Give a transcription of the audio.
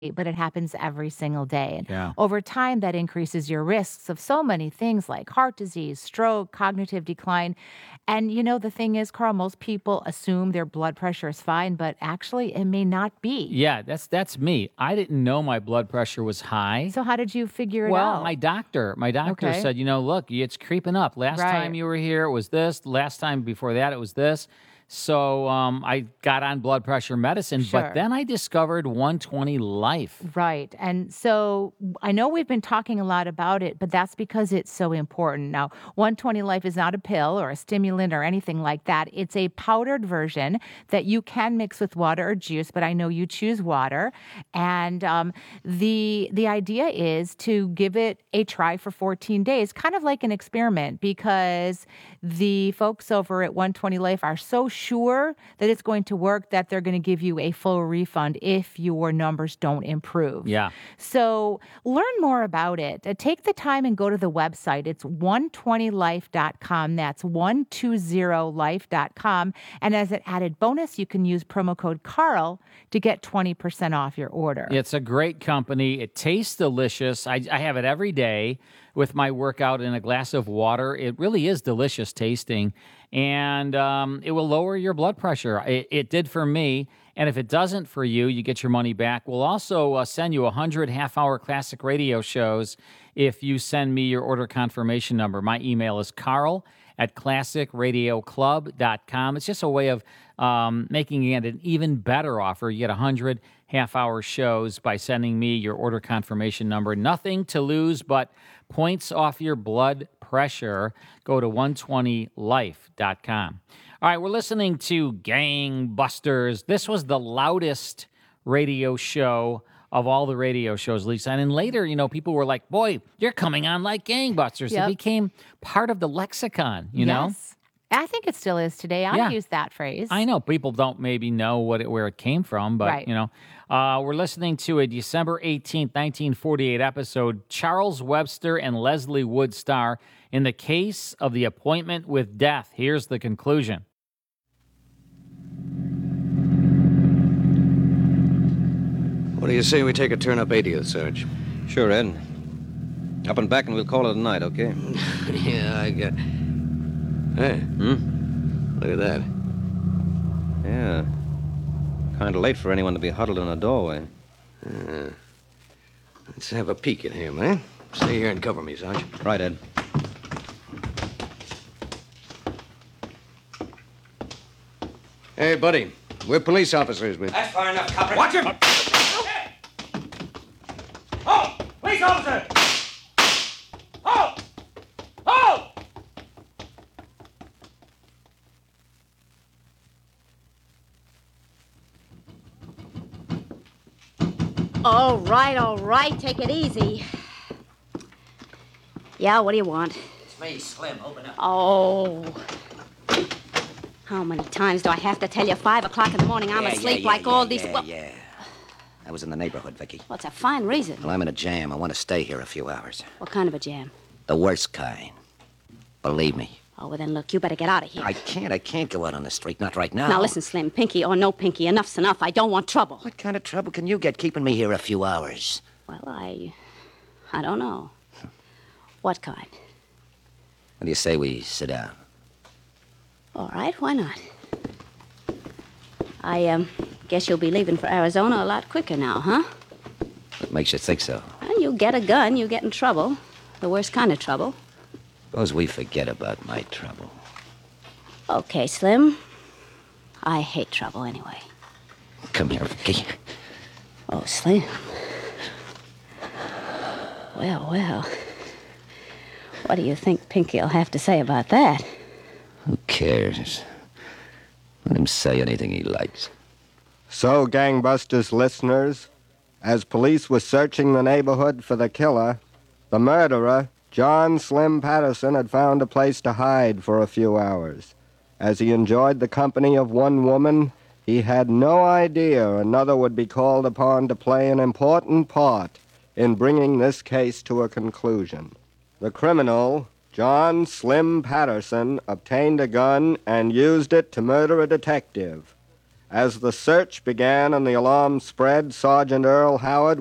but it happens every single day. And Yeah. over time, that increases your risks of so many things like heart disease, stroke, cognitive decline. And the thing is, Carl, most people assume their blood pressure is fine, but actually it may not be. Yeah, that's me. I didn't know my blood pressure was high. So how did you figure it Well, out? my doctor Okay. said, look, it's creeping up. Last time Right. you were here, it was this. Last time before that, it was this. So I got on blood pressure medicine, but Sure. then I discovered 120 Life. Right. And so I know we've been talking a lot about it, but that's because it's so important. Now, 120 Life is not a pill or a stimulant or anything like that. It's a powdered version that you can mix with water or juice, but I know you choose water. And the idea is to give it a try for 14 days, kind of like an experiment, because the folks over at 120 Life are so sure that it's going to work that they're going to give you a full refund if your numbers don't improve. Yeah. So learn more about it. Take the time and go to the website. It's 120life.com. That's 120life.com. And as an added bonus, you can use promo code Carl to get 20% off your order. It's a great company. It tastes delicious. I have it every day with my workout in a glass of water. It really is delicious tasting, and it will lower your blood pressure. It did for me, and if it doesn't for you, you get your money back. We'll also send you 100 half-hour classic radio shows if you send me your order confirmation number. My email is carl@classicradioclub.com. It's just a way of making it an even better offer. You get 100 half-hour shows by sending me your order confirmation number. Nothing to lose but points off your blood pressure. Go to 120life.com. All right, we're listening to Gangbusters. This was the loudest radio show of all the radio shows, Lisa. And then later, people were like, boy, you're coming on like gangbusters. Yep. It became part of the lexicon, you know? Yes. I think it still is today. I Yeah. use that phrase. I know people don't maybe know where it came from, but, Right. we're listening to a December 18th, 1948 episode, Charles Webster and Leslie Wood star in the case of the appointment with death. Here's the conclusion. What do you say we take a turn up 80th, Sarge? Sure, Ed. Up and back, and we'll call it a night, okay? Yeah, I get... Hey. Look at that. Yeah. Kind of late for anyone to be huddled in a doorway. Let's have a peek at him, eh? Stay here and cover me, Sarge. Right, Ed. Hey, buddy. We're police officers. That's far enough, copper. Watch him! Oh! Police officer! Oh! Oh! All right. Take it easy. Yeah, what do you want? It's me, Slim. Open up. Oh. How many times do I have to tell you? 5 o'clock in the morning, I'm asleep like all these... Well, Yeah. I was in the neighborhood, Vicky. well, it's a fine reason. Well, I'm in a jam. I want to stay here a few hours. What kind of a jam? The worst kind. Believe me. Oh, well, then, look, you better get out of here. I can't go out on the street. Not right now. Now, listen, Slim, Pinky or no Pinky, enough's enough. I don't want trouble. What kind of trouble can you get keeping me here a few hours? Well, I don't know. What kind? What do you say we sit down? All right, why not? I guess you'll be leaving for Arizona a lot quicker now, huh? What makes you think so? Well, you get a gun, you get in trouble. The worst kind of trouble. Suppose we forget about my trouble. Okay, Slim. I hate trouble anyway. Come here, Vicky. Oh, Slim. Well. What do you think Pinky'll have to say about that? Who cares? Let him say anything he likes. So, Gangbusters listeners, as police were searching the neighborhood for the killer, the murderer, John Slim Patterson, had found a place to hide for a few hours. As he enjoyed the company of one woman, he had no idea another would be called upon to play an important part in bringing this case to a conclusion. The criminal, John Slim Patterson, obtained a gun and used it to murder a detective. As the search began and the alarm spread, Sergeant Earl Howard